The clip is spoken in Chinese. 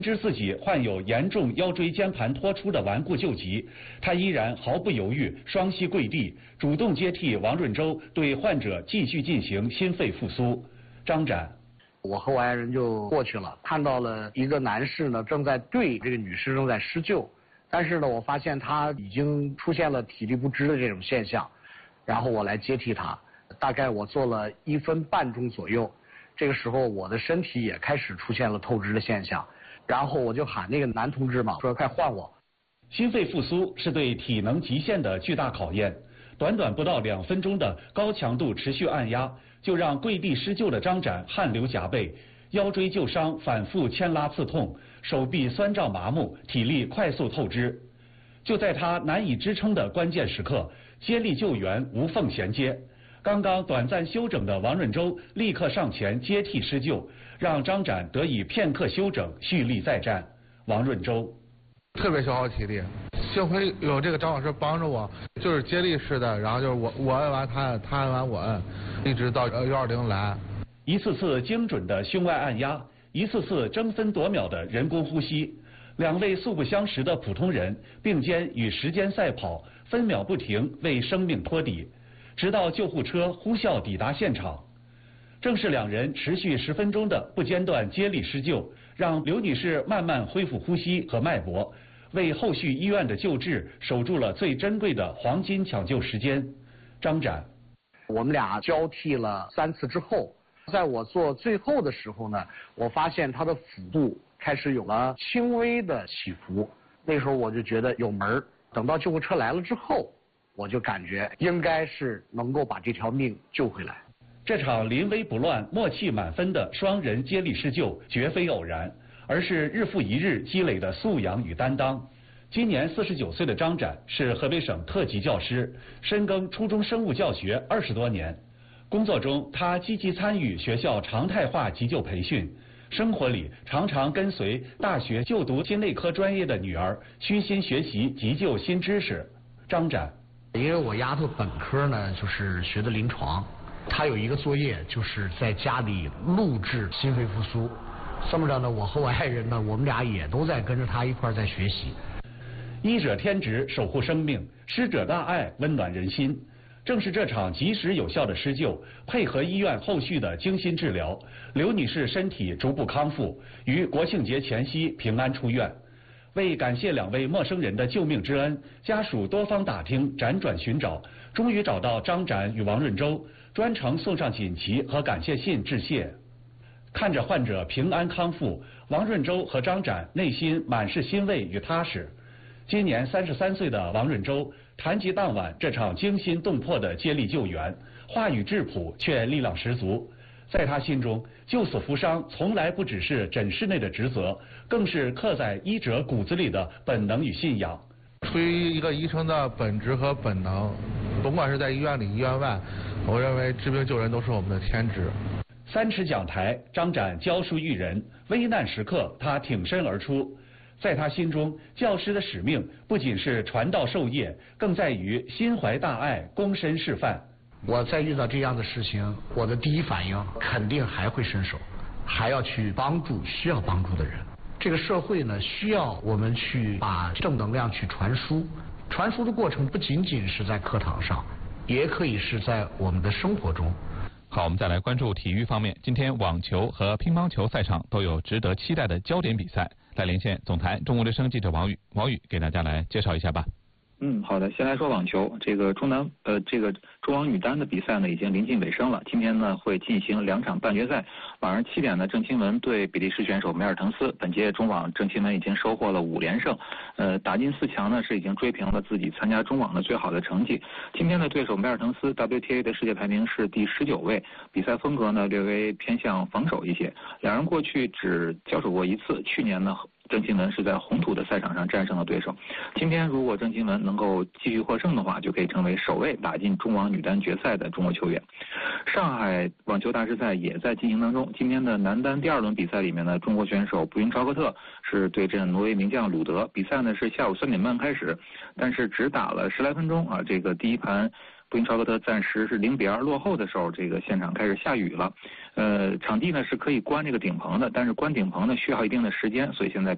知自己患有严重腰椎间盘脱出的顽固旧疾，他依然毫不犹豫，双膝跪地，主动接替王润洲对患者继续进行心肺复苏。张展， 我和我爱人就过去了，看到了一个男士呢正在对这个女士正在施救，但是呢我发现他已经出现了体力不支的这种现象，然后我来接替他，大概我做了1分半钟左右，这个时候我的身体也开始出现了透支的现象。然后我就喊那个男同志嘛，说快换我。 心肺复苏是对体能极限的巨大考验，短短不到2分钟的高强度持续按压，就让跪地施救的张展汗流浃背，腰椎旧伤反复牵拉刺痛，手臂酸胀麻木，体力快速透支。就在他难以支撑的关键时刻，接力救援无缝衔接。刚刚短暂休整的王润洲立刻上前接替施救，让张展得以片刻休整，蓄力再战。王润洲特别消耗体力，幸亏有这个张老师帮着我，就是接力式的，然后就是我摁完他摁，他摁完我摁，一直到120来。 一次次精准的胸外按压，一次次争分夺秒的人工呼吸，2位素不相识的普通人并肩与时间赛跑，分秒不停为生命托底。直到救护车呼啸抵达现场，正是2人持续10分钟的不间断接力施救，让刘女士慢慢恢复呼吸和脉搏，为后续医院的救治守住了最珍贵的黄金抢救时间。张展， 我们俩交替了3次之后，在我做最后的时候呢，我发现他的腹部开始有了轻微的起伏，那时候我就觉得有门儿。等到救护车来了之后，我就感觉应该是能够把这条命救回来。 这场临危不乱、默契满分的双人接力施救绝非偶然，而是日复一日积累的素养与担当。今年49岁的张展是河北省特级教师，深耕初中生物教学20多年。工作中，他积极参与学校常态化急救培训，生活里常常跟随大学就读心内科专业的女儿虚心学习急救新知识。张展， 因为我丫头本科呢就是学的临床，她有一个作业就是在家里录制心肺复苏，这么着呢，我和我爱人呢，我们俩也都在跟着她一块在学习。 医者天职，守护生命；师者大爱，温暖人心。正是这场及时有效的施救，配合医院后续的精心治疗，刘女士身体逐步康复，于国庆节前夕平安出院。为感谢2位陌生人的救命之恩，家属多方打听，辗转寻找，终于找到张展与王润洲，专程送上锦旗和感谢信致谢。看着患者平安康复，王润洲和张展内心满是欣慰与踏实。今年33岁的王润洲谈及当晚这场惊心动魄的接力救援，话语质朴却力量十足。在他心中，救死扶伤从来不只是诊室内的职责，更是刻在医者骨子里的本能与信仰。 出于一个医生的本职和本能，甭管是在医院里、医院外，我认为治病救人都是我们的天职。 3尺讲台，张展教书育人，危难时刻他挺身而出。在他心中，教师的使命不仅是传道授业，更在于心怀大爱，躬身示范。 我在遇到这样的事情，我的第一反应肯定还会伸手，还要去帮助需要帮助的人。这个社会呢，需要我们去把正能量去传输。传输的过程不仅仅是在课堂上，也可以是在我们的生活中。 好，我们再来关注体育方面。今天网球和乒乓球赛场都有值得期待的焦点比赛。来连线总台中国之声记者王宇，王宇给大家来介绍一下吧。 好的，先来说网球，这个中网女单的比赛呢已经临近尾声了。今天呢会进行2场半决赛，晚上7点呢，郑钦文对比利时选手梅尔滕斯。本届中网郑钦文已经收获了5连胜，打进4强呢是已经追平了自己参加中网的最好的成绩。今天的对手梅尔滕斯 WTA 的世界排名是第19位，比赛风格呢略微偏向防守一些。2人过去只交手过1次，去年呢郑钦文是在红土的赛场上战胜了对手。今天如果郑钦文能够继续获胜的话，就可以成为首位打进中网女单决赛的中国球员。上海网球大师赛也在进行当中。今天的男单第2轮比赛里面呢，中国选手布云超克特是对阵挪威名将鲁德。比赛呢是下午3点半开始，但是只打了10来分钟啊。这个第一盘布云超克特暂时是0-2落后的时候，这个现场开始下雨了。场地呢是可以关这个顶棚的，但是关顶棚呢需要一定的时间，所以现在